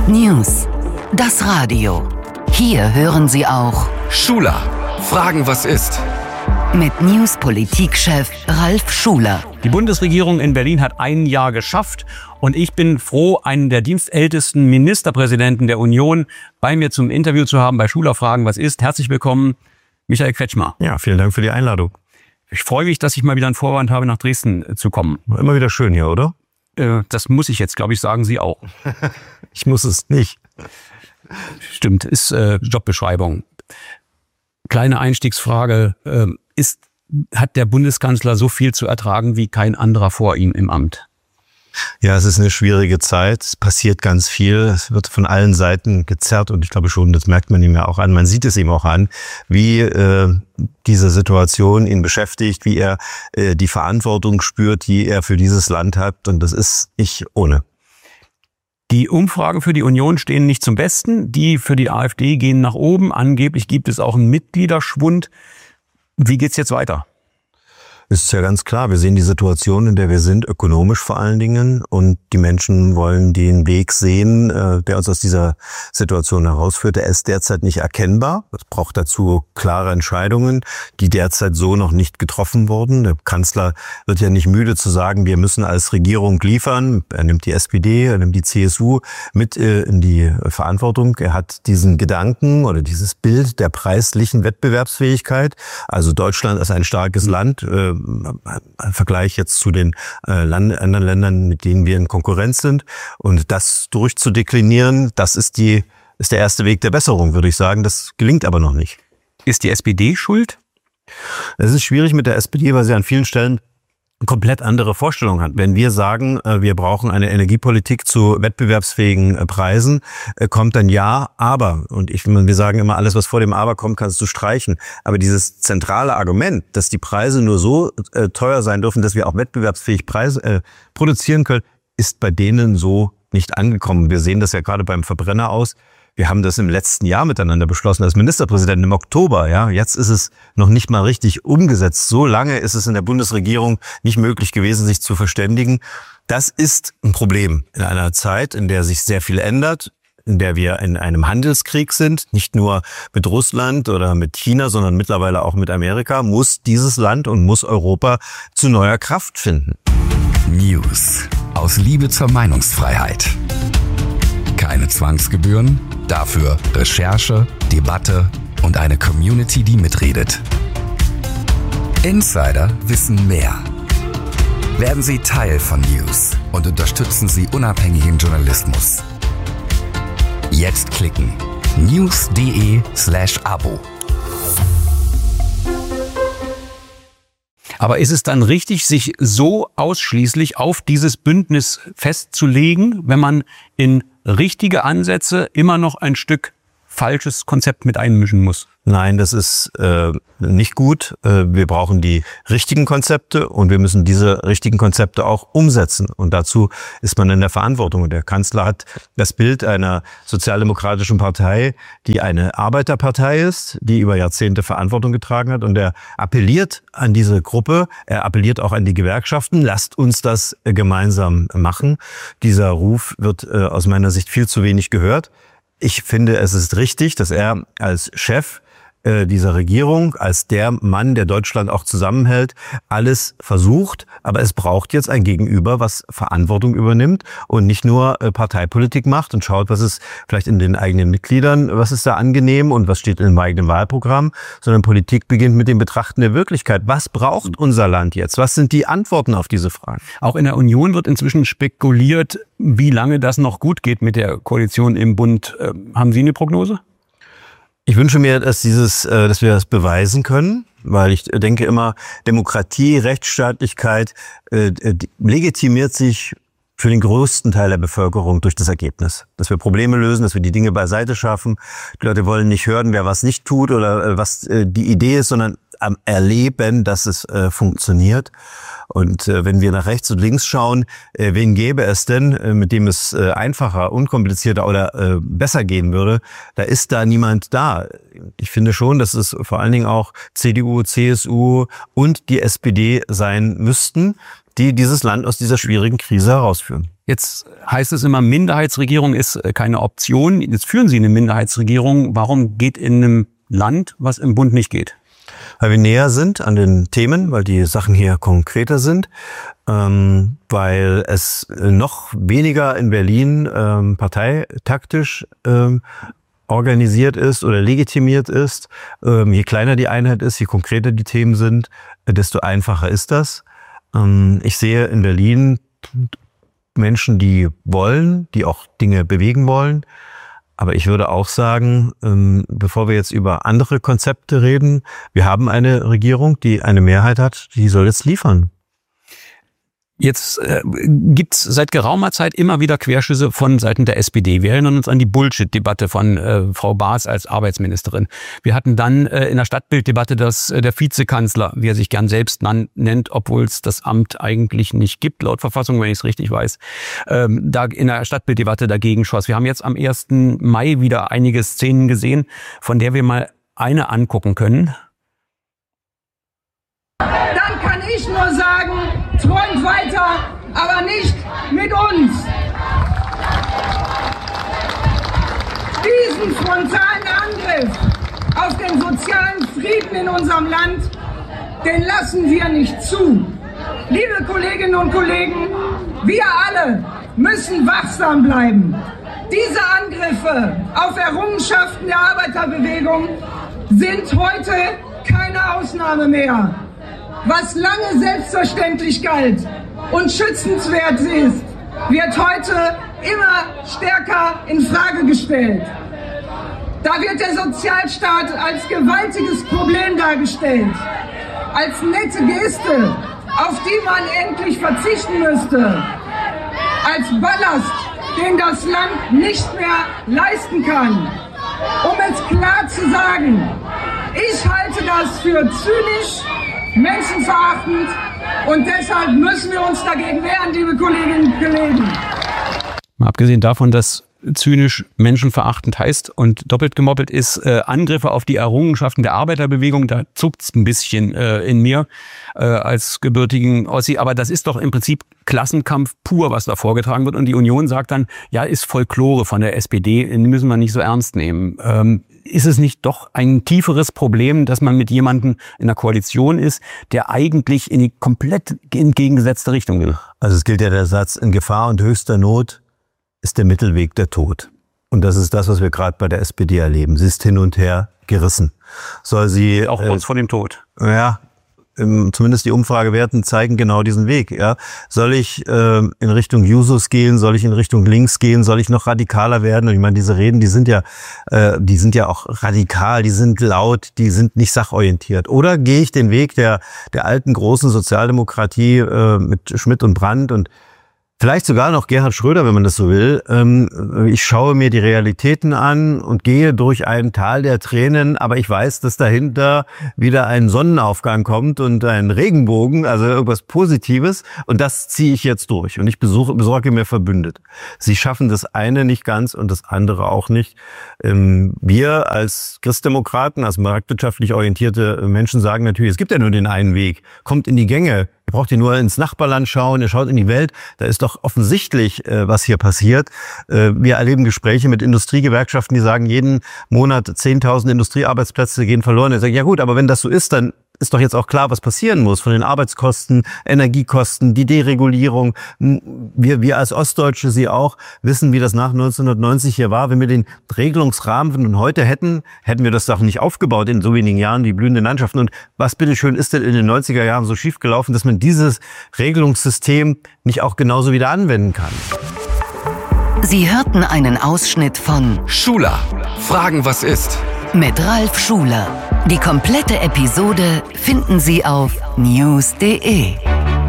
News. Das Radio. Hier hören Sie auch Schuler. Fragen, was ist? Mit News-Politikchef Ralf Schuler. Die Bundesregierung in Berlin hat ein Jahr geschafft und ich bin froh, einen der dienstältesten Ministerpräsidenten der Union bei mir zum Interview zu haben bei Schuler Fragen, was ist. Herzlich willkommen, Michael Kretschmer. Ja, vielen Dank für die Einladung. Ich freue mich, dass ich mal wieder einen Vorwand habe, nach Dresden zu kommen. Immer wieder schön hier, oder? Das muss ich jetzt, glaube ich, sagen Sie auch. Ich muss es nicht. Stimmt, ist Jobbeschreibung. Kleine Einstiegsfrage. Hat der Bundeskanzler so viel zu ertragen wie kein anderer vor ihm im Amt? Ja, es ist eine schwierige Zeit. Es passiert ganz viel. Es wird von allen Seiten gezerrt und ich glaube schon, das merkt man ihm ja auch an. Man sieht es ihm auch an, wie diese Situation ihn beschäftigt, wie er die Verantwortung spürt, die er für dieses Land hat. Und das ist nicht ohne. Die Umfragen für die Union stehen nicht zum Besten. Die für die AfD gehen nach oben. Angeblich gibt es auch einen Mitgliederschwund. Wie geht's jetzt weiter? Es ist ja ganz klar, wir sehen die Situation, in der wir sind, ökonomisch vor allen Dingen. Und die Menschen wollen den Weg sehen, der uns aus dieser Situation herausführt. Der ist derzeit nicht erkennbar. Es braucht dazu klare Entscheidungen, die derzeit so noch nicht getroffen wurden. Der Kanzler wird ja nicht müde zu sagen, wir müssen als Regierung liefern. Er nimmt die SPD, er nimmt die CSU mit in die Verantwortung. Er hat diesen Gedanken oder dieses Bild der preislichen Wettbewerbsfähigkeit. Also Deutschland als ein starkes Land, im Vergleich jetzt zu den anderen Ländern, mit denen wir in Konkurrenz sind. Und das durchzudeklinieren, das ist der erste Weg der Besserung, würde ich sagen. Das gelingt aber noch nicht. Ist die SPD schuld? Es ist schwierig mit der SPD, weil sie an vielen Stellen komplett andere Vorstellungen hat. Wenn wir sagen, wir brauchen eine Energiepolitik zu wettbewerbsfähigen Preisen, kommt dann ja, aber. Und wir sagen immer, alles, was vor dem Aber kommt, kannst du streichen. Aber dieses zentrale Argument, dass die Preise nur so teuer sein dürfen, dass wir auch wettbewerbsfähig Preise produzieren können, ist bei denen so nicht angekommen. Wir sehen das ja gerade beim Verbrenner aus. Wir haben das im letzten Jahr miteinander beschlossen als Ministerpräsidenten im Oktober. Ja, jetzt ist es noch nicht mal richtig umgesetzt. So lange ist es in der Bundesregierung nicht möglich gewesen, sich zu verständigen. Das ist ein Problem in einer Zeit, in der sich sehr viel ändert, in der wir in einem Handelskrieg sind, nicht nur mit Russland oder mit China, sondern mittlerweile auch mit Amerika, muss dieses Land und muss Europa zu neuer Kraft finden. News aus Liebe zur Meinungsfreiheit. Keine Zwangsgebühren, dafür Recherche, Debatte und eine Community, die mitredet. Insider wissen mehr. Werden Sie Teil von News und unterstützen Sie unabhängigen Journalismus. Jetzt klicken news.de/Abo. Aber ist es dann richtig, sich so ausschließlich auf dieses Bündnis festzulegen, wenn man in richtige Ansätze immer noch ein Stück falsches Konzept mit einmischen muss? Nein, das ist nicht gut. Wir brauchen die richtigen Konzepte und wir müssen diese richtigen Konzepte auch umsetzen. Und dazu ist man in der Verantwortung. Und der Kanzler hat das Bild einer sozialdemokratischen Partei, die eine Arbeiterpartei ist, die über Jahrzehnte Verantwortung getragen hat. Und er appelliert an diese Gruppe, er appelliert auch an die Gewerkschaften, lasst uns das gemeinsam machen. Dieser Ruf wird aus meiner Sicht viel zu wenig gehört. Ich finde, es ist richtig, dass er als Chef dieser Regierung, als der Mann, der Deutschland auch zusammenhält, alles versucht. Aber es braucht jetzt ein Gegenüber, was Verantwortung übernimmt und nicht nur Parteipolitik macht und schaut, was ist vielleicht in den eigenen Mitgliedern, was ist da angenehm und was steht in dem eigenen Wahlprogramm, sondern Politik beginnt mit dem Betrachten der Wirklichkeit. Was braucht unser Land jetzt? Was sind die Antworten auf diese Fragen? Auch in der Union wird inzwischen spekuliert, wie lange das noch gut geht mit der Koalition im Bund. Haben Sie eine Prognose? Ich wünsche mir, dass wir das beweisen können, weil ich denke immer, Demokratie, Rechtsstaatlichkeit legitimiert sich für den größten Teil der Bevölkerung durch das Ergebnis. Dass wir Probleme lösen, dass wir die Dinge beiseite schaffen. Die Leute wollen nicht hören, wer was nicht tut oder was die Idee ist, sondern am Erleben, dass es funktioniert. Und wenn wir nach rechts und links schauen, wen gäbe es denn, mit dem es einfacher, unkomplizierter oder besser gehen würde, da ist da niemand da. Ich finde schon, dass es vor allen Dingen auch CDU, CSU und die SPD sein müssten, die dieses Land aus dieser schwierigen Krise herausführen. Jetzt heißt es immer, Minderheitsregierung ist keine Option. Jetzt führen Sie eine Minderheitsregierung. Warum geht in einem Land, was im Bund nicht geht? Weil wir näher sind an den Themen, weil die Sachen hier konkreter sind, weil es noch weniger in Berlin parteitaktisch organisiert ist oder legitimiert ist. Je kleiner die Einheit ist, je konkreter die Themen sind, desto einfacher ist das. Ich sehe in Berlin Menschen, die wollen, die auch Dinge bewegen wollen. Aber ich würde auch sagen, bevor wir jetzt über andere Konzepte reden, wir haben eine Regierung, die eine Mehrheit hat, die soll jetzt liefern. Jetzt gibt's seit geraumer Zeit immer wieder Querschüsse von Seiten der SPD. Wir erinnern uns an die Bullshit-Debatte von Frau Baas als Arbeitsministerin. Wir hatten dann in der Stadtbilddebatte, dass der Vizekanzler, wie er sich gern selbst nennt, obwohl es das Amt eigentlich nicht gibt, laut Verfassung, wenn ich es richtig weiß, da in der Stadtbilddebatte dagegen schoss. Wir haben jetzt am 1. Mai wieder einige Szenen gesehen, von der wir mal eine angucken können. Dann kann ich nur sagen, träumt weiter, aber nicht mit uns. Diesen frontalen Angriff auf den sozialen Frieden in unserem Land, den lassen wir nicht zu. Liebe Kolleginnen und Kollegen, wir alle müssen wachsam bleiben. Diese Angriffe auf Errungenschaften der Arbeiterbewegung sind heute keine Ausnahme mehr. Was lange selbstverständlich galt und schützenswert ist, wird heute immer stärker in Frage gestellt. Da wird der Sozialstaat als gewaltiges Problem dargestellt, als nette Geste, auf die man endlich verzichten müsste, als Ballast, den das Land nicht mehr leisten kann. Um es klar zu sagen, ich halte das für zynisch, menschenverachtend und deshalb müssen wir uns dagegen wehren, liebe Kolleginnen und Kollegen. Mal abgesehen davon, dass zynisch menschenverachtend heißt und doppelt gemoppelt ist, Angriffe auf die Errungenschaften der Arbeiterbewegung, da zuckt's ein bisschen in mir als gebürtigen Ossi, aber das ist doch im Prinzip Klassenkampf pur, was da vorgetragen wird und die Union sagt dann, ja, ist Folklore von der SPD, müssen wir nicht so ernst nehmen. Ist es nicht doch ein tieferes Problem, dass man mit jemandem in einer Koalition ist, der eigentlich in die komplett entgegengesetzte Richtung will? Also es gilt ja der Satz, in Gefahr und höchster Not ist der Mittelweg der Tod. Und das ist das, was wir gerade bei der SPD erleben. Sie ist hin und her gerissen. Soll sie auch kurz vor dem Tod? Ja, zumindest die Umfragewerten zeigen genau diesen Weg. Ja, soll ich in Richtung Jusos gehen? Soll ich in Richtung links gehen? Soll ich noch radikaler werden? Und ich meine, diese Reden, die sind ja auch radikal, die sind laut, die sind nicht sachorientiert. Oder gehe ich den Weg der alten großen Sozialdemokratie mit Schmidt und Brandt und vielleicht sogar noch Gerhard Schröder, wenn man das so will. Ich schaue mir die Realitäten an und gehe durch ein Tal der Tränen, aber ich weiß, dass dahinter wieder ein Sonnenaufgang kommt und ein Regenbogen, also irgendwas Positives. Und das ziehe ich jetzt durch. Und ich besorge mir Verbündete. Sie schaffen das eine nicht ganz und das andere auch nicht. Wir als Christdemokraten, als marktwirtschaftlich orientierte Menschen sagen natürlich, es gibt ja nur den einen Weg. Kommt in die Gänge. Ihr braucht ihr nur ins Nachbarland schauen, ihr schaut in die Welt, da ist doch offensichtlich, was hier passiert. Wir erleben Gespräche mit Industriegewerkschaften, die sagen, jeden Monat 10.000 Industriearbeitsplätze gehen verloren. Die sagen, ja gut, aber wenn das so ist, dann ist doch jetzt auch klar, was passieren muss von den Arbeitskosten, Energiekosten, die Deregulierung. Wir als Ostdeutsche, Sie auch, wissen, wie das nach 1990 hier war. Wenn wir den Regelungsrahmen von heute hätten wir das doch nicht aufgebaut in so wenigen Jahren, die blühenden Landschaften. Und was bitteschön ist denn in den 90er Jahren so schief gelaufen, dass man dieses Regelungssystem nicht auch genauso wieder anwenden kann? Sie hörten einen Ausschnitt von Schuler, Fragen, was ist? Mit Ralf Schuler. Die komplette Episode finden Sie auf news.de.